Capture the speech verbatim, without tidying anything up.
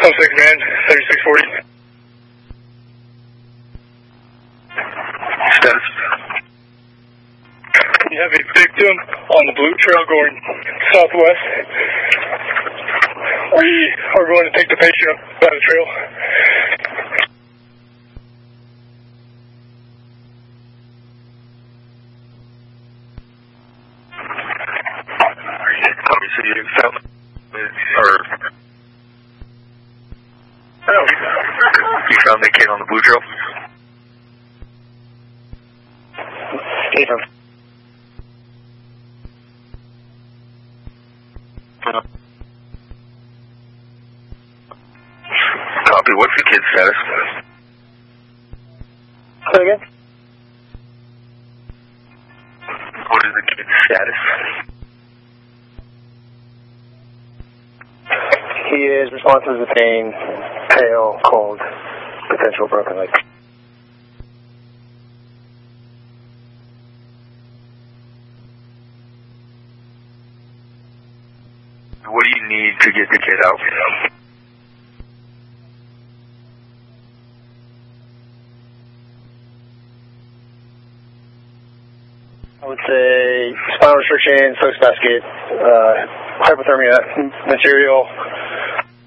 oh six man, seventy-six forty. Status. You have a victim on the blue trail going southwest. We are going to take the patient up by the trail. Copy, so you found or oh, you found the kid on the blue trail? Stephen. Copy, what's the kid's status? Say again? What is the kid's status? He is responsive to pain, pale, cold, potential broken leg. What do you need to get the kid out? I would say spinal restriction, focus basket, uh, hypothermia material,